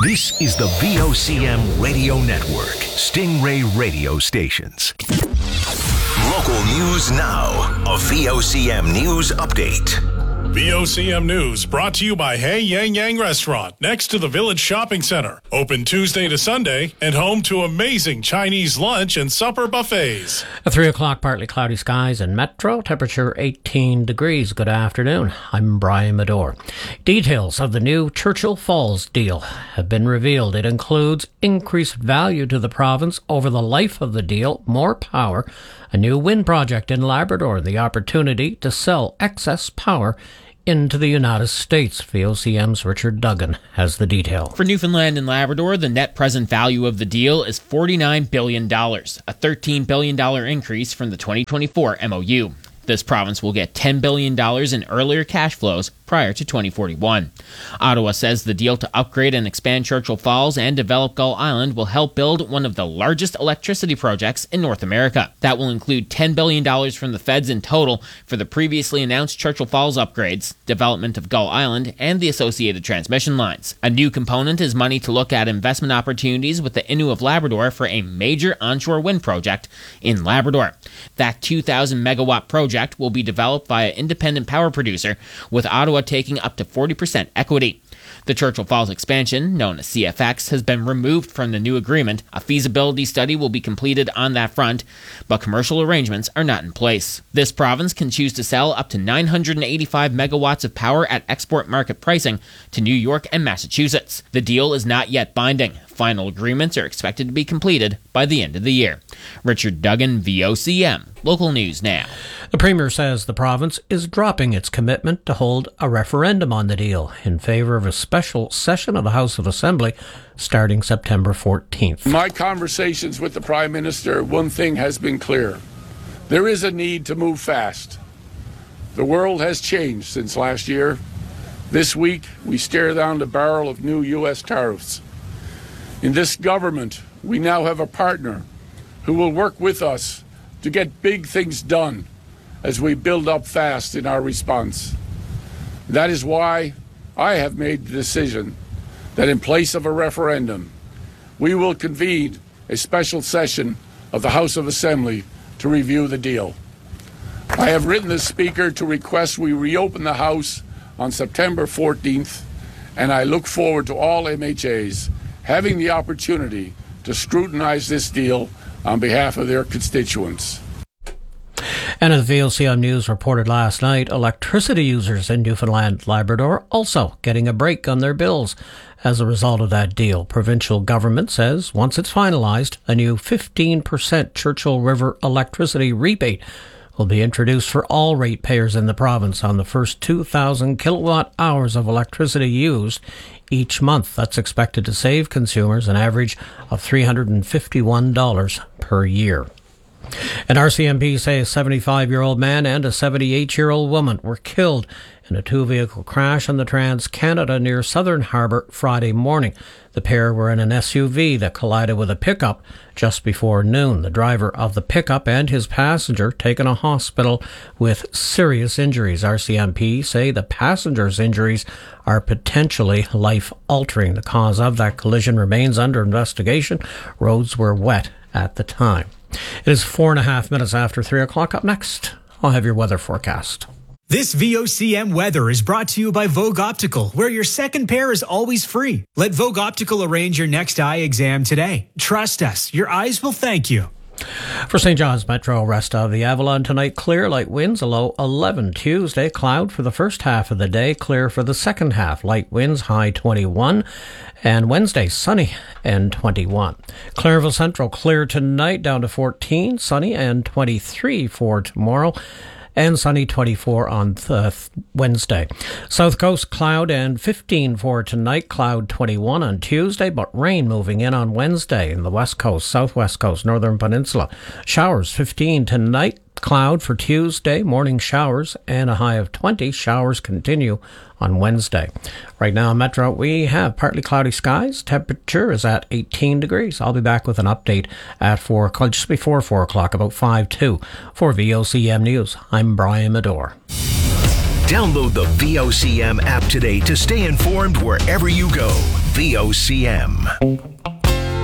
This is the VOCM Radio Network, Stingray radio stations. Local news now. A VOCM news update. VOCM News brought to you by Hey Yang Yang Restaurant next to the Village Shopping Center. Open Tuesday to Sunday and home to amazing Chinese lunch and supper buffets. At 3 o'clock, partly cloudy skies in Metro. Temperature 18 degrees. Good afternoon. I'm Brian Medore. Details of the new Churchill Falls deal have been revealed. It includes increased value to the province over the life of the deal, more power, a new wind project in Labrador, the opportunity to sell excess power into the United States. VOCM's Richard Duggan has the detail. For Newfoundland and Labrador, the net present value of the deal is $49 billion, a $13 billion increase from the 2024 MOU. This province will get $10 billion in earlier cash flows prior to 2041. Ottawa says the deal to upgrade and expand Churchill Falls and develop Gull Island will help build one of the largest electricity projects in North America. That will include $10 billion from the feds in total for the previously announced Churchill Falls upgrades, development of Gull Island, and the associated transmission lines. A new component is money to look at investment opportunities with the Innu of Labrador for a major onshore wind project in Labrador. That 2,000 megawatt project will be developed by an independent power producer, with Ottawa taking up to 40% equity. The Churchill Falls expansion, known as CFX, has been removed from the new agreement. A feasibility study will be completed on that front, but commercial arrangements are not in place. This province can choose to sell up to 985 megawatts of power at export market pricing to New York and Massachusetts. The deal is not yet binding. Final agreements are expected to be completed by the end of the year. Richard Duggan, VOCM. Local news now. The Premier says the province is dropping its commitment to hold a referendum on the deal in favour of a special session of the House of Assembly starting September 14th. In my conversations with the Prime Minister, one thing has been clear. There is a need to move fast. The world has changed since last year. This week, we stare down the barrel of new U.S. tariffs. In this government, we now have a partner who will work with us to get big things done as we build up fast in our response. That is why I have made the decision that in place of a referendum, we will convene a special session of the House of Assembly to review the deal. I have written the Speaker to request we reopen the House on September 14th, and I look forward to all MHAs having the opportunity to scrutinize this deal on behalf of their constituents. And as VOCM News reported last night, electricity users in Newfoundland, Labrador also getting a break on their bills as a result of that deal. Provincial government says once it's finalised, a new 15% Churchill River electricity rebate will be introduced for all ratepayers in the province on the first 2,000 kilowatt hours of electricity used each month. That's expected to save consumers an average of $351 per year. And RCMP say a 75-year-old man and a 78-year-old woman were killed in a two-vehicle crash on the Trans-Canada near Southern Harbour Friday morning. The pair were in an SUV that collided with a pickup just before noon. The driver of the pickup and his passenger taken to hospital with serious injuries. RCMP say the passenger's injuries are potentially life-altering. The cause of that collision remains under investigation. Roads were wet at the time. It is 4.5 minutes after 3 o'clock. Up next, I'll have your weather forecast. This VOCM weather is brought to you by Vogue Optical, where your second pair is always free. Let Vogue Optical arrange your next eye exam today. Trust us, your eyes will thank you. For St. John's Metro, rest of the Avalon tonight, clear, light winds, a low 11. Tuesday, cloud for the first half of the day, clear for the second half, light winds, high 21. And Wednesday, sunny and 21. Clairville Central, clear tonight, down to 14, sunny and 23 for tomorrow. And sunny 24 on Wednesday. South Coast, cloud and 15 for tonight, cloud 21 on Tuesday, but rain moving in on Wednesday in the West Coast, Southwest Coast, Northern Peninsula. Showers 15 tonight, cloud for Tuesday, morning showers, and a high of 20. Showers continue on Wednesday. Right now in Metro, we have partly cloudy skies. Temperature is at 18 degrees. I'll be back with an update at 4 o'clock, just before 4 o'clock, about 5-2. For VOCM News, I'm Brian Medore. Download the VOCM app today to stay informed wherever you go. VOCM.